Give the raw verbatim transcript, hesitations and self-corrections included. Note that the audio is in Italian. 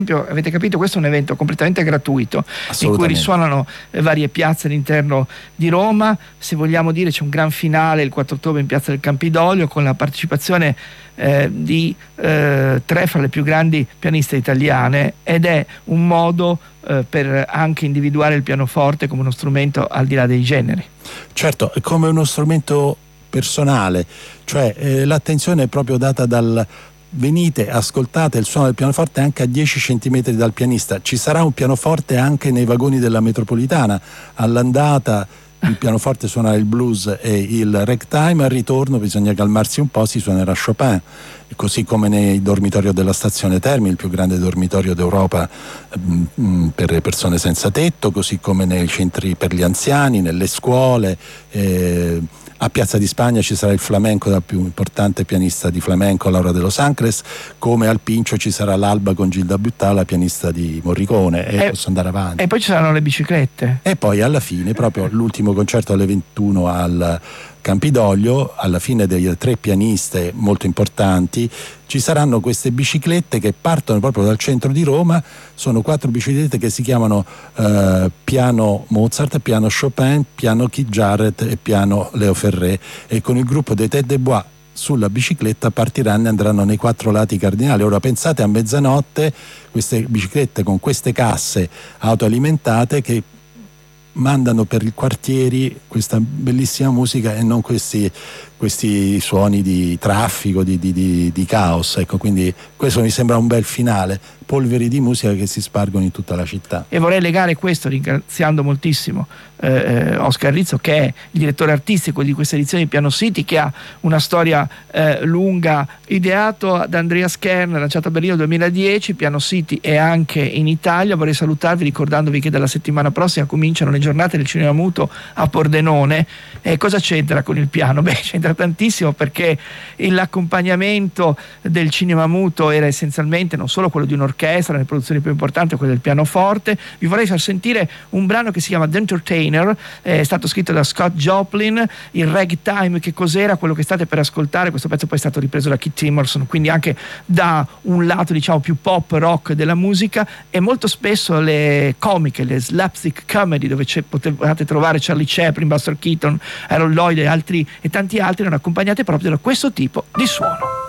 avete capito, questo è un evento completamente gratuito in cui risuonano eh, varie piazze all'interno di Roma. Se vogliamo dire, c'è un gran finale il quattro ottobre in piazza del Campidoglio con la partecipazione eh, di eh, tre fra le più grandi pianiste italiane, ed è un modo eh, per anche individuare il pianoforte come uno strumento al di là dei generi. Certo, come uno strumento personale, cioè eh, l'attenzione è proprio data dal venite, ascoltate il suono del pianoforte anche a dieci centimetri dal pianista. Ci sarà un pianoforte anche nei vagoni della metropolitana. All'andata il pianoforte suonerà il blues e il ragtime, al ritorno bisogna calmarsi un po', si suonerà Chopin, così come nei dormitori della stazione Termini, il più grande dormitorio d'Europa mh, per le persone senza tetto, così come nei centri per gli anziani, nelle scuole. eh, A Piazza di Spagna ci sarà il flamenco dal più importante pianista di flamenco, Laura de los Angeles, come al Pincio ci sarà l'Alba con Gilda Buttà, la pianista di Morricone, e, e posso andare avanti. E poi ci saranno le biciclette. E poi alla fine, proprio l'ultimo concerto alle ventuno al Campidoglio, alla fine delle tre pianiste molto importanti, ci saranno queste biciclette che partono proprio dal centro di Roma. Sono quattro biciclette che si chiamano eh, piano Mozart, piano Chopin, piano Keith Jarrett e piano Leo Ferré, e con il gruppo dei Tête de Bois sulla bicicletta partiranno e andranno nei quattro lati cardinali. Ora pensate, a mezzanotte queste biciclette con queste casse autoalimentate che mandano per i quartieri questa bellissima musica e non questi, questi suoni di traffico, di, di, di, di caos. Ecco, quindi questo mi sembra un bel finale, polveri di musica che si spargono in tutta la città. E vorrei legare questo, ringraziando moltissimo eh, Oscar Rizzo, che è il direttore artistico di questa edizione di Piano City, che ha una storia eh, lunga, ideato da Andreas Kern, lanciato a Berlino nel duemiladieci. Piano City è anche in Italia. Vorrei salutarvi ricordandovi che dalla settimana prossima cominciano le giornate del cinema muto a Pordenone. E cosa c'entra con il piano? Beh, c'entra tantissimo, perché l'accompagnamento del cinema muto era essenzialmente non solo quello di un'orchestra, le produzioni più importanti, quelle del pianoforte. Vi vorrei far sentire un brano che si chiama The Entertainer, è stato scritto da Scott Joplin. Il ragtime, che cos'era? Quello che state per ascoltare, questo pezzo poi è stato ripreso da Keith Emerson, quindi anche da un lato diciamo più pop rock della musica. E molto spesso le comiche, le slapstick comedy, dove potevate trovare Charlie Chaplin, Buster Keaton, Harold Lloyd e altri e tanti altri, erano accompagnate proprio da questo tipo di suono.